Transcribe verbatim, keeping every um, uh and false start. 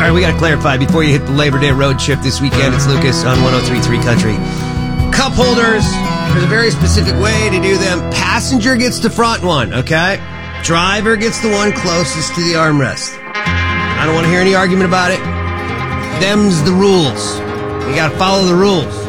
right, we got to clarify before you hit the Labor Day road trip this weekend. It's Lucas on one oh three point three Country. Cup holders, there's a very specific way to do them. Passenger gets the front one, okay? Driver gets the one closest to the armrest. I don't want to hear any argument about it. Them's the rules. You got to follow the rules.